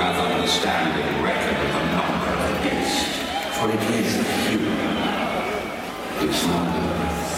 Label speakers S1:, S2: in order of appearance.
S1: have understanding reckon the number of the beast, for it is human. It's not